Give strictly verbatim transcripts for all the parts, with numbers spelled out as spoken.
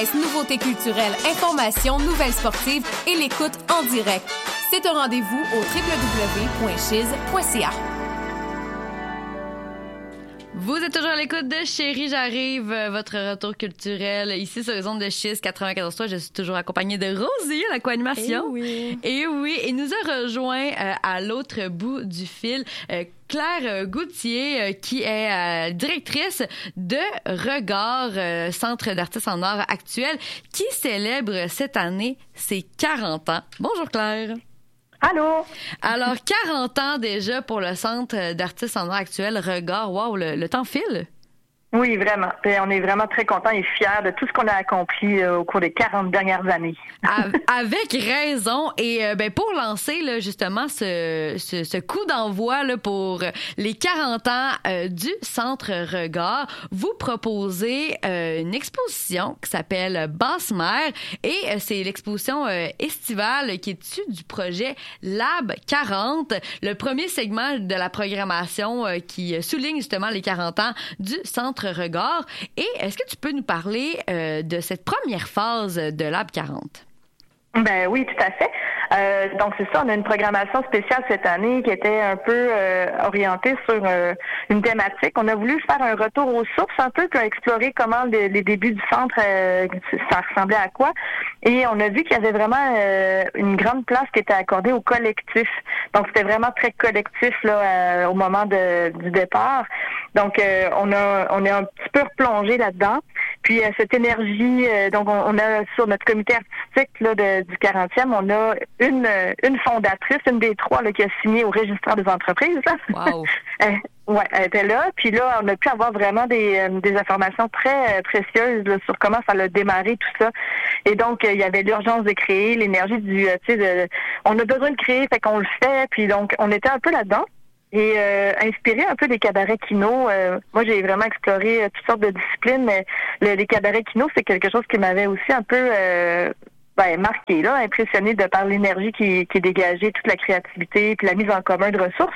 Nouveautés culturelles, informations, nouvelles sportives et l'écoute en direct. C'est un rendez-vous au w w w point chiz point c a. Vous êtes toujours à l'écoute de Chérie, j'arrive, votre retour culturel ici sur les ondes de Chiz quatre-vingt-quatorze point trois. Je suis toujours accompagnée de Rosie à la co-animation. Et oui. Et oui, et nous a rejoint euh, à l'autre bout du fil euh, Claire Gauthier, euh, qui est euh, directrice de Regard, euh, Centre d'artistes en art actuel, qui célèbre cette année ses quarante ans. Bonjour Claire. Allô? Alors, quarante ans déjà pour le Centre d'artistes en art actuel, Regard. Wow, le, le temps file. Oui, vraiment. Et on est vraiment très contents et fiers de tout ce qu'on a accompli euh, au cours des quarante dernières années. Avec raison. Et euh, ben, pour lancer là, justement ce, ce, ce coup d'envoi là, pour les quarante ans euh, du Centre Regard, vous proposez euh, une exposition qui s'appelle Basse-Mer. Et euh, c'est l'exposition euh, estivale qui est issue du projet Lab quarante, le premier segment de la programmation euh, qui souligne justement les quarante ans du Centre Regard. Et est-ce que tu peux nous parler euh, de cette première phase de Lab quarante? Ben oui, tout à fait. Euh, donc c'est ça, on a une programmation spéciale cette année qui était un peu euh, orientée sur euh, une thématique. On a voulu faire un retour aux sources un peu, pour explorer comment les, les débuts du centre, euh, ça ressemblait à quoi. Et on a vu qu'il y avait vraiment euh, une grande place qui était accordée au collectif. Donc c'était vraiment très collectif là euh, au moment de, du départ. Donc euh, on a on est un petit peu replongé là-dedans. Puis euh, cette énergie, euh, donc on, on a sur notre comité artistique là, de, du quarantième, on a une une fondatrice, une des trois là, qui a signé au registraire des entreprises. Wow. elle, ouais, elle était là. Puis là, on a pu avoir vraiment des, euh, des informations très euh, précieuses là, sur comment ça a démarré tout ça. Et donc, euh, il y avait l'urgence de créer, l'énergie du, euh, tu sais, de, on a besoin de créer, fait qu'on le fait. Puis donc, on était un peu là-dedans. Et euh, inspiré un peu des cabarets kino. Euh, moi, j'ai vraiment exploré euh, toutes sortes de disciplines, mais le, les cabarets kino, c'est quelque chose qui m'avait aussi un peu euh, ben, marqué, là, impressionné de par l'énergie qui, qui est dégagée, toute la créativité, puis la mise en commun de ressources.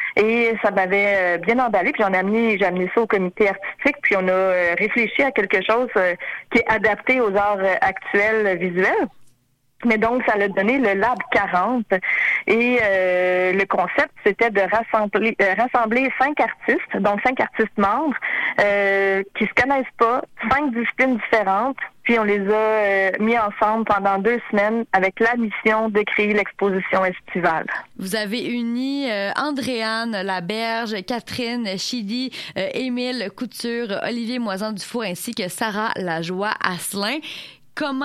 Et ça m'avait euh, bien emballé, puis j'en ai amené, j'ai amené ça au comité artistique, puis on a euh, réfléchi à quelque chose euh, qui est adapté aux arts euh, actuels euh, visuels. Mais donc, ça a donné le Lab quarante. Et euh, le concept, c'était de rassembler euh, rassembler cinq artistes, donc cinq artistes membres, euh, qui se connaissent pas, cinq disciplines différentes. Puis on les a euh, mis ensemble pendant deux semaines avec la mission de créer l'exposition estivale. Vous avez uni euh, Andréane Laberge, Catherine Chidi, euh, Émile Couture, Olivier Moisan-Dufour ainsi que Sarah Lajoie-Asselin. Comment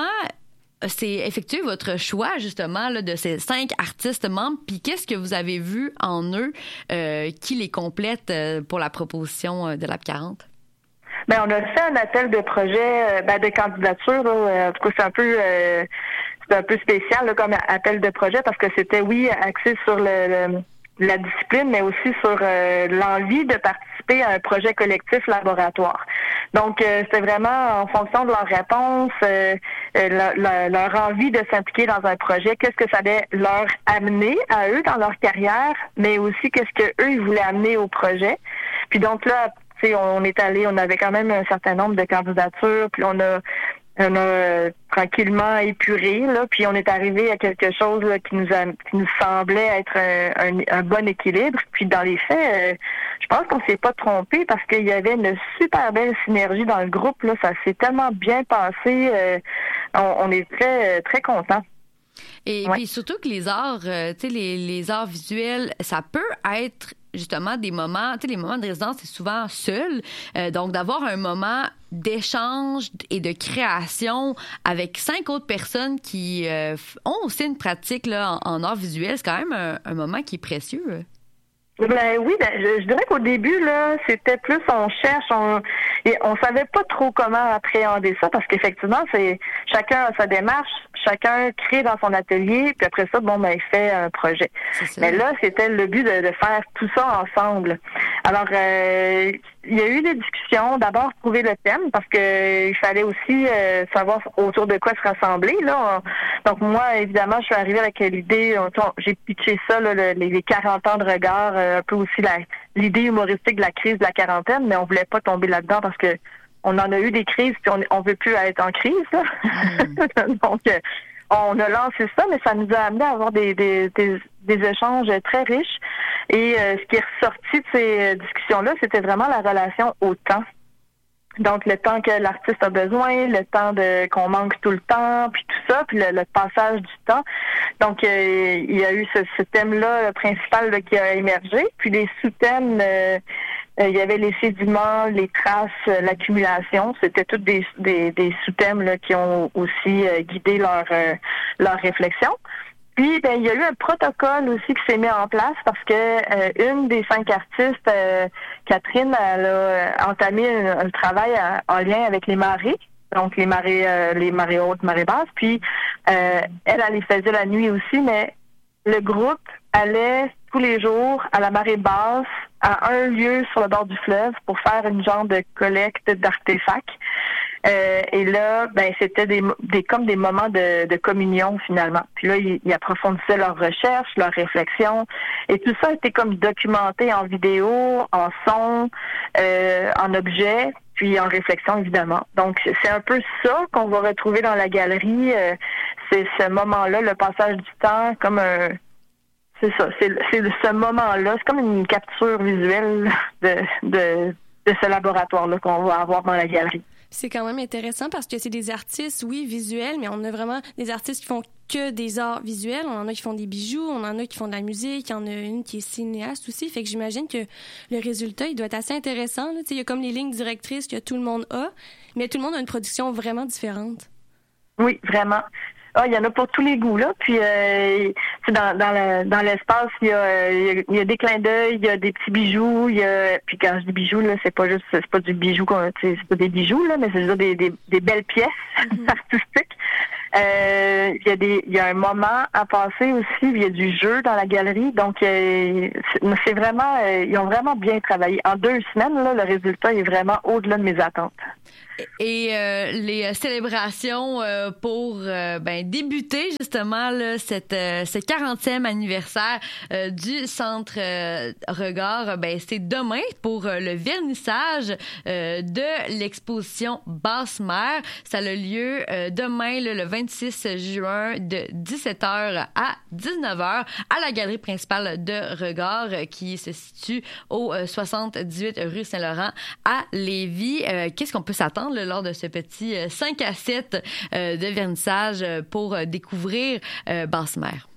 c'est effectué votre choix, justement, là, de ces cinq artistes membres, puis qu'est-ce que vous avez vu en eux euh, qui les complète euh, pour la proposition euh, de Lab quarante? Ben, on a fait un appel de projet, euh, ben, de candidature, là. En tout cas, c'est un peu, euh, c'est un peu spécial, là, comme appel de projet, parce que c'était, oui, axé sur le, le la discipline, mais aussi sur euh, l'envie de participer à un projet collectif laboratoire. Donc, euh, c'est vraiment en fonction de leur réponse, euh, euh, leur, leur, leur envie de s'impliquer dans un projet, qu'est-ce que ça allait leur amener à eux dans leur carrière, mais aussi qu'est-ce que eux ils voulaient amener au projet. Puis donc là, tu sais, on est allé, on avait quand même un certain nombre de candidatures, puis on a On a euh, tranquillement épuré, là, puis on est arrivé à quelque chose là, qui nous a, qui nous semblait être un, un, un bon équilibre. Puis dans les faits, euh, je pense qu'on s'est pas trompé parce qu'il y avait une super belle synergie dans le groupe. Là, ça s'est tellement bien passé. Euh, on, on est très très contents. Et ouais. Puis surtout que les arts, euh, tu sais, les, les arts visuels, ça peut être justement des moments, tu sais, les moments de résidence, c'est souvent seul. Euh, donc, d'avoir un moment d'échange et de création avec cinq autres personnes qui euh, ont aussi une pratique là, en, en art visuel, c'est quand même un, un moment qui est précieux. Ben oui, ben, je, je dirais qu'au début, là, c'était plus on cherche, on et on savait pas trop comment appréhender ça parce qu'effectivement, c'est chacun a sa démarche, chacun crée dans son atelier, puis après ça, bon, ben, il fait un projet. Mais là, c'était le but de, de faire tout ça ensemble. Alors, euh, il y a eu des discussions. D'abord, trouver le thème parce que il fallait aussi euh, savoir autour de quoi se rassembler. Là, on, donc moi, évidemment, je suis arrivée avec l'idée. On, j'ai pitché ça, là, le, les quarante ans de regard, euh, un peu aussi la, l'idée humoristique de la crise de la quarantaine, mais on voulait pas tomber là-dedans parce que on en a eu des crises, puis on on veut plus être en crise. Là. Mm. Donc, euh, on a lancé ça, mais ça nous a amené à avoir des, des, des, des échanges très riches. Et euh, ce qui est ressorti de ces discussions-là, c'était vraiment la relation au temps. Donc, le temps que l'artiste a besoin, le temps de qu'on manque tout le temps, puis tout ça, puis le, le passage du temps. Donc, euh, il y a eu ce, ce thème-là principal là, qui a émergé. Puis les sous-thèmes, euh, euh, il y avait les sédiments, les traces, euh, l'accumulation. C'était tous des, des, des sous-thèmes là, qui ont aussi euh, guidé leur, euh, leur réflexion. Puis, ben, il y a eu un protocole aussi qui s'est mis en place parce que euh, une des cinq artistes, euh, Catherine, elle a entamé un, un travail à, en lien avec les marées, donc les marées, euh, les marées hautes, marées basses. Puis, euh, elle, elle les faisait la nuit aussi, mais le groupe allait tous les jours à la marée basse, à un lieu sur le bord du fleuve pour faire une genre de collecte d'artefacts. Euh, et là, ben c'était des, des comme des moments de, de communion finalement. Puis là, ils, ils approfondissaient leurs recherches, leurs réflexions, et tout ça était comme documenté en vidéo, en son, euh, en objet, puis en réflexion évidemment. Donc c'est un peu ça qu'on va retrouver dans la galerie. Euh, c'est ce moment-là, le passage du temps, comme un c'est ça, c'est, c'est ce moment-là, c'est comme une capture visuelle de de, de ce laboratoire-là qu'on va avoir dans la galerie. C'est quand même intéressant parce que c'est des artistes, oui, visuels, mais on a vraiment des artistes qui font que des arts visuels. On en a qui font des bijoux, on en a qui font de la musique, il y en a une qui est cinéaste aussi. Fait que j'imagine que le résultat, il doit être assez intéressant. Là. Il y a comme les lignes directrices que tout le monde a, mais tout le monde a une production vraiment différente. Oui, vraiment. Ah, il y en a pour tous les goûts, là. Puis, euh, dans, dans, le, dans l'espace, il y, a, il, y a, il y a des clins d'œil, il y a des petits bijoux, il y a... Puis quand je dis bijoux, là, c'est pas juste... C'est pas du bijou, c'est pas des bijoux, là, mais c'est juste des, des, des belles pièces mm-hmm. artistiques. Euh, il y a des, il y a un moment à passer aussi, il y a du jeu dans la galerie, donc euh, c'est, c'est vraiment, euh, ils ont vraiment bien travaillé. En deux semaines, là, le résultat est vraiment au-delà de mes attentes. Et euh, les célébrations euh, pour euh, ben, débuter justement là, cette, euh, ce quarantième anniversaire euh, du Centre euh, Regard, ben, c'est demain pour euh, le vernissage euh, de l'exposition Basse-Mer. Ça a lieu euh, demain, là, le vingt-six juin, de dix-sept heures à dix-neuf heures à la galerie principale de Regard euh, qui se situe au euh, soixante-dix-huit rue Saint-Laurent à Lévis. Euh, qu'est-ce qu'on peut s'attendre là, lors de ce petit euh, cinq à sept euh, de vernissage euh, pour euh, découvrir euh, Basse-Mer?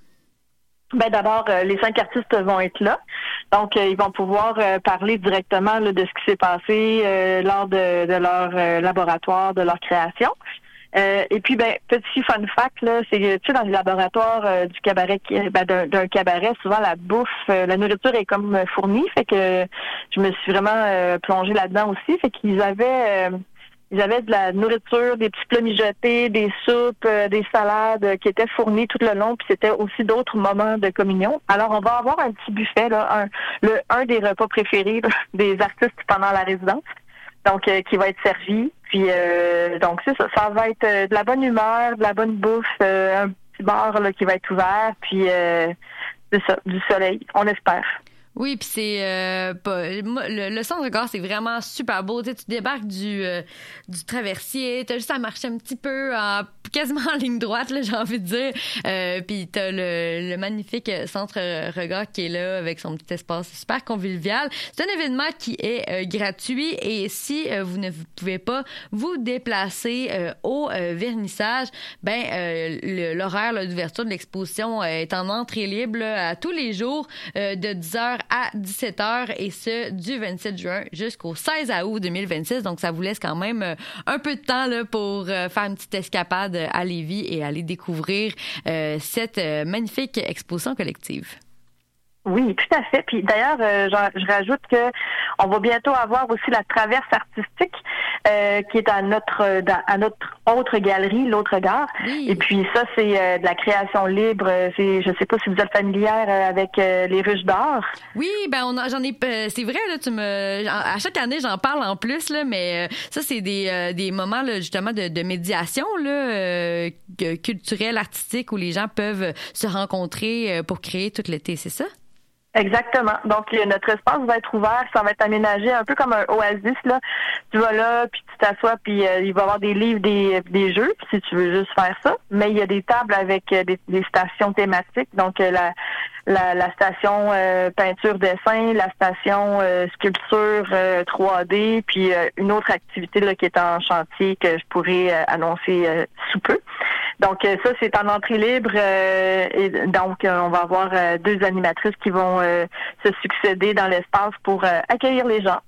Ben d'abord, euh, les cinq artistes vont être là. Donc, euh, ils vont pouvoir euh, parler directement là, de ce qui s'est passé euh, lors de, de leur euh, laboratoire, de leur création. Euh, et puis, ben, petit fun fact, là, c'est tu sais, dans les laboratoires euh, du cabaret, ben, d'un, d'un cabaret, souvent la bouffe, euh, la nourriture est comme fournie. Fait que je me suis vraiment euh, plongée là-dedans aussi. Fait qu'ils avaient... Euh, Ils avaient de la nourriture, des petits plats mijotés, des soupes, euh, des salades euh, qui étaient fournies tout le long, puis c'était aussi d'autres moments de communion. Alors, on va avoir un petit buffet, là, un, le, un des repas préférés là, des artistes pendant la résidence, donc euh, qui va être servi. Puis, euh, donc, c'est ça, ça va être euh, de la bonne humeur, de la bonne bouffe, euh, un petit bar là, qui va être ouvert, puis euh, c'est ça, du soleil, on espère. Oui, puis c'est euh, pas, le, le Centre Regard, c'est vraiment super beau. Tu sais, tu débarques du euh, du traversier, t'as juste à marcher un petit peu en quasiment en ligne droite, là, j'ai envie de dire. Euh, puis t'as le, le magnifique Centre Regard qui est là avec son petit espace super convivial. C'est un événement qui est euh, gratuit et si euh, vous ne pouvez pas vous déplacer euh, au euh, vernissage, ben euh, le, l'horaire là, d'ouverture de l'exposition euh, est en entrée libre là, à tous les jours euh, de dix heures à dix-sept heures et ce du vingt-sept juin jusqu'au seize août deux mille vingt-six. Donc ça vous laisse quand même euh, un peu de temps là, pour euh, faire une petite escapade à Lévis et aller découvrir euh, cette euh, magnifique exposition collective. Oui, tout à fait. Puis d'ailleurs, euh, je, je rajoute que on va bientôt avoir aussi la traverse artistique euh, qui est à notre dans, à notre autre galerie, l'autre gare. Oui. Et puis ça, c'est euh, de la création libre. C'est, je sais pas si vous êtes familière euh, avec euh, les ruches d'art. Oui, ben on a, j'en ai. Euh, c'est vrai là, tu me. À chaque année, j'en parle en plus là, mais euh, ça c'est des euh, des moments là, justement de, de médiation là, euh, culturelle, artistique où les gens peuvent se rencontrer euh, pour créer tout l'été. C'est ça? Exactement. Donc, notre espace va être ouvert, ça va être aménagé un peu comme un oasis, là. Tu vas là, puis tu t'assois, puis euh, il va y avoir des livres, des, des jeux, si tu veux juste faire ça. Mais il y a des tables avec euh, des, des stations thématiques. Donc, euh, la, la, la station euh, peinture-dessin, la station euh, sculpture euh, trois D, puis euh, une autre activité là qui est en chantier que je pourrais euh, annoncer euh, sous peu. Donc euh, ça, c'est en entrée libre euh, et donc euh, on va avoir euh, deux animatrices qui vont euh, se succéder dans l'espace pour euh, accueillir les gens.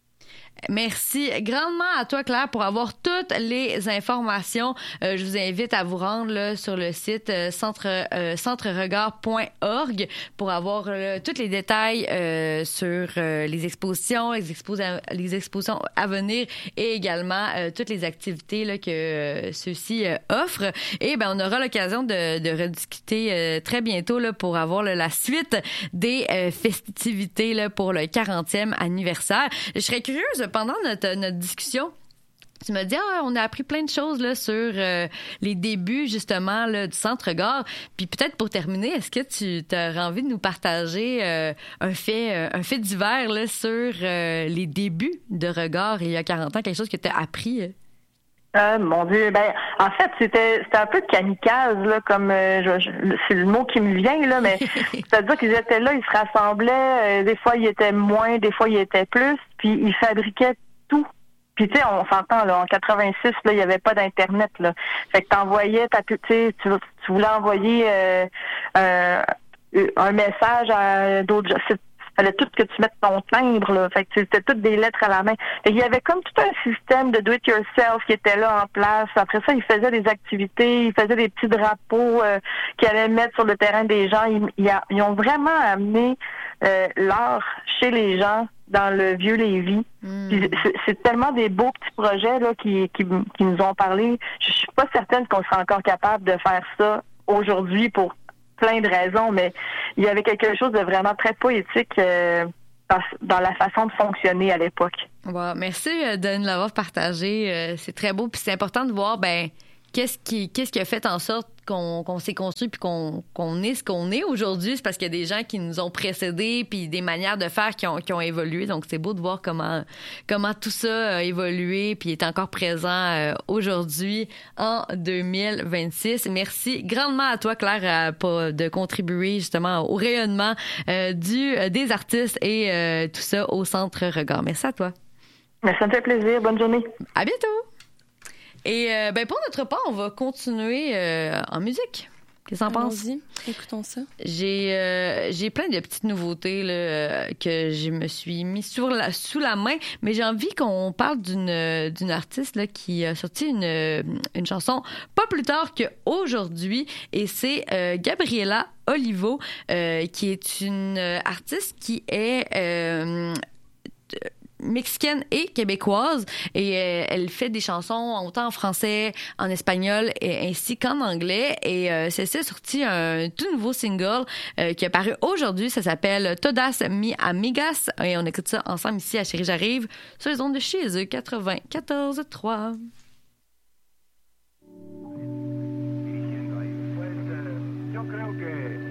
Merci grandement à toi, Claire, pour avoir toutes les informations. Euh, je vous invite à vous rendre là, sur le site euh, centre euh, centreregard point org pour avoir euh, tous les détails euh, sur euh, les expositions, les, exposa- les expositions à venir et également euh, toutes les activités là, que euh, ceux-ci euh, offrent. Et ben, on aura l'occasion de, de rediscuter euh, très bientôt là, pour avoir là, la suite des euh, festivités là, pour le quarantième anniversaire. Je serais curieuse pendant notre, notre discussion, tu m'as dit, ah, on a appris plein de choses là, sur euh, les débuts, justement, là, du Centre-Regard. Puis peut-être pour terminer, est-ce que tu as envie de nous partager euh, un fait euh, un fait divers là, sur euh, les débuts de Regard il y a quarante ans, quelque chose que tu as appris? Euh, mon Dieu, ben en fait c'était c'était un peu de kamikaze là, comme euh, je, je, c'est le mot qui me vient là, mais c'est-à-dire qu'ils étaient là, ils se rassemblaient, euh, des fois ils étaient moins, des fois ils étaient plus, puis ils fabriquaient tout. Puis tu sais, on s'entend là, en quatre-vingt-six là, il y avait pas d'internet là, fait que t'envoyais ta, tu sais, tu, tu voulais envoyer euh, euh, un message à d'autres gens. Il fallait tout que tu mettes ton timbre, là. Fait que c'était toutes des lettres à la main. Et il y avait comme tout un système de do-it-yourself qui était là en place. Après ça, ils faisaient des activités, ils faisaient des petits drapeaux euh, qu'ils allaient mettre sur le terrain des gens. Ils, ils, a, ils ont vraiment amené euh, l'art chez les gens dans le vieux Lévis. Mm. Puis c'est, c'est tellement des beaux petits projets là qui, qui, qui nous ont parlé. Je suis pas certaine qu'on soit encore capable de faire ça aujourd'hui pour plein de raisons, mais il y avait quelque chose de vraiment très poétique euh, dans, dans la façon de fonctionner à l'époque. Wow, merci de nous l'avoir partagé. Euh, c'est très beau, puis c'est important de voir ben qu'est-ce qui qu'est-ce qui a fait en sorte qu'on, qu'on s'est construit puis qu'on, qu'on est ce qu'on est aujourd'hui. C'est parce qu'il y a des gens qui nous ont précédés puis des manières de faire qui ont, qui ont évolué. Donc, c'est beau de voir comment comment tout ça a évolué puis est encore présent euh, aujourd'hui en deux mille vingt-six. Merci grandement à toi, Claire, euh, de contribuer justement au rayonnement euh, du euh, des artistes et euh, tout ça au Centre Regard. Merci à toi. Mais ça me fait plaisir. Bonne journée. À bientôt. Et euh, ben pour notre part, on va continuer euh, en musique. Qu'est-ce que t'en penses? Allons-y, écoutons ça. J'ai euh, j'ai plein de petites nouveautés là, que je me suis mis sur la, sous la main, mais j'ai envie qu'on parle d'une d'une artiste là, qui a sorti une, une chanson pas plus tard qu'aujourd'hui, et c'est euh, Gabriela Olivo, euh, qui est une artiste qui est... Euh, mexicaine et québécoise, et euh, elle fait des chansons autant en français, en espagnol et ainsi qu'en anglais, et euh, celle-ci a sorti un tout nouveau single euh, qui est paru aujourd'hui. Ça s'appelle Todas Mi Amigas, et on écoute ça ensemble ici à Chérie J'arrive sur les ondes de chez eux quatre-vingt-quatorze trois. Yo creo que